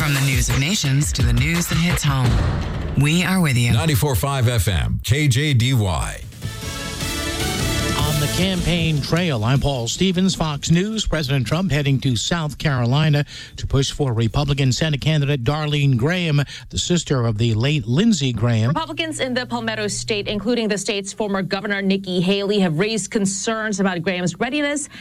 From the news of nations to the news that hits home, we are with you. 94.5 FM, KJDY. On the campaign trail, I'm Paul Stevens, Fox News. President Trump heading to South Carolina to push for Republican Senate candidate Darlene Graham, the sister of the late Lindsey Graham. Republicans in the Palmetto State, including the state's former governor Nikki Haley, have raised concerns about Graham's readiness